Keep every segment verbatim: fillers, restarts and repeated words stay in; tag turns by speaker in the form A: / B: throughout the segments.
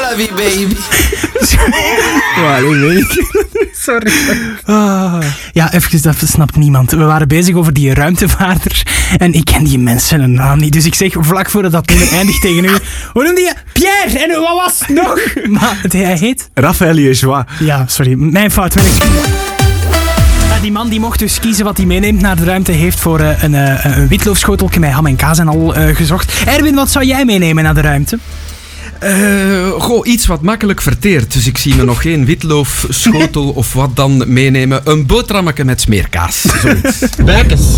A: la vie, baby.
B: Ja, dat weet ik.
C: Sorry. Ah. Ja, even, dat snapt niemand. We waren bezig over die ruimtevaarder en ik ken die mensen een naam niet. Dus ik zeg vlak voordat dat nummer eindigt tegen u, hoe noemde je? Pierre! En wat was het nog? Maar het, hij heet?
B: Raphaël Liégeois.
C: Ja, sorry. Mijn fout. Mijn Ja, die man die mocht dus kiezen wat hij meeneemt naar de ruimte. Heeft voor uh, een, uh, een witloofschoteltje met ham en kaas en al uh, gezocht. Erwin, wat zou jij meenemen naar de ruimte?
D: Uh, goh, iets wat makkelijk verteert. Dus ik zie me nog geen witloof, schotel of wat dan meenemen. Een boterhammetje met smeerkaas.
A: Bijkes.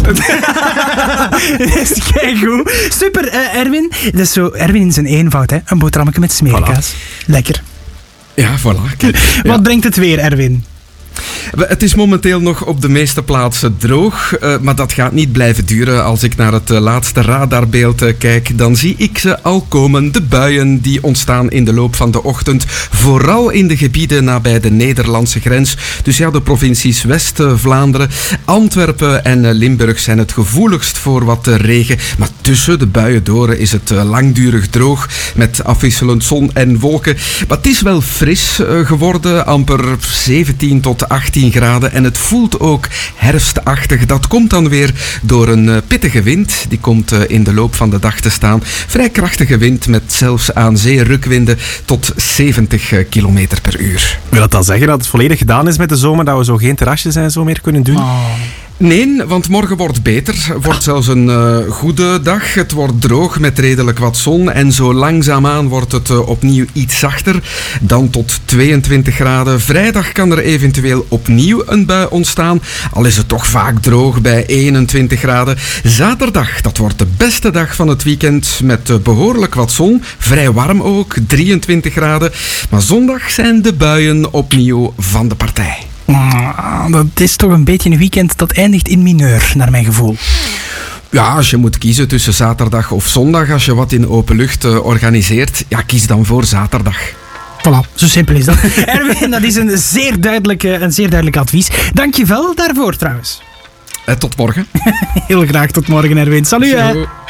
C: Dat is keigoed. Super, uh, Erwin. Dat is zo, Erwin in zijn eenvoud, hè. Een boterhammetje met smeerkaas. Voilà. Lekker.
D: Ja, voilà. Kijk,
C: wat
D: ja.
C: brengt het weer, Erwin?
D: Het is momenteel nog op de meeste plaatsen droog, uh, maar dat gaat niet blijven duren. Als ik naar het uh, laatste radarbeeld uh, kijk, dan zie ik ze al komen. De buien die ontstaan in de loop van de ochtend, vooral in de gebieden nabij de Nederlandse grens. Dus ja, de provincies West-Vlaanderen, Antwerpen en uh, Limburg zijn het gevoeligst voor wat uh, regen. Maar tussen de buien door is het uh, langdurig droog, met afwisselend zon en wolken. Maar het is wel fris uh, geworden, amper zeventien tot achttien graden en het voelt ook herfstachtig. Dat komt dan weer door een uh, pittige wind. Die komt uh, in de loop van de dag te staan. Vrij krachtige wind met zelfs aan zee rukwinden tot zeventig kilometer per uur.
B: Wil dat dan zeggen dat het volledig gedaan is met de zomer, dat we zo geen terrasjes en zo meer kunnen doen?
C: Oh.
D: Nee, want morgen wordt beter. Het wordt zelfs een uh, goede dag. Het wordt droog met redelijk wat zon. En zo langzaamaan wordt het uh, opnieuw iets zachter. Dan tot tweeëntwintig graden. Vrijdag kan er eventueel opnieuw een bui ontstaan. Al is het toch vaak droog bij eenentwintig graden. Zaterdag, dat wordt de beste dag van het weekend. Met uh, behoorlijk wat zon. Vrij warm ook, drieëntwintig graden. Maar zondag zijn de buien opnieuw van de partij.
C: Dat is toch een beetje een weekend dat eindigt in mineur, naar mijn gevoel.
D: Ja, als je moet kiezen tussen zaterdag of zondag, als je wat in open lucht uh, organiseert, ja, kies dan voor zaterdag.
C: Voilà, zo simpel is dat. Erwin, dat is een zeer, duidelijke, een zeer duidelijk advies. Dank je wel daarvoor trouwens.
D: Uh, tot morgen.
C: Heel graag tot morgen, Erwin. Salut. Hè.